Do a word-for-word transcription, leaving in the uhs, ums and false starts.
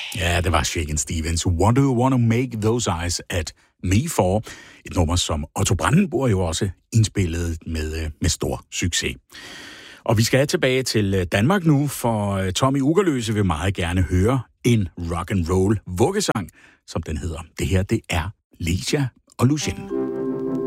Ja, det var Shakin' Stevens. What do you want to make those eyes at me for? Et nummer, som Otto Brandenburg jo også indspillede med, med stor succes. Og vi skal tilbage til Danmark nu, for Tommy Ugerløse vil meget gerne høre en rock and roll vuggesang, som den hedder. Det her, det er Licia og Lucien.